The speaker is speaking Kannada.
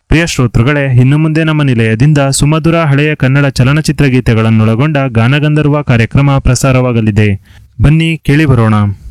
ಪ್ರಿಯ ಶ್ರೋತೃಗಳೇ, ಇನ್ನು ಮುಂದೆ ನಮ್ಮ ನಿಲಯದಿಂದ ಸುಮಧುರ ಹಳೆಯ ಕನ್ನಡ ಚಲನಚಿತ್ರ ಗೀತೆಗಳನ್ನೊಳಗೊಂಡ ಗಾನಗಂಧರ್ವ ಕಾರ್ಯಕ್ರಮ ಪ್ರಸಾರವಾಗಲಿದೆ. ಬನ್ನಿ ಕೇಳಿ ಬರೋಣ.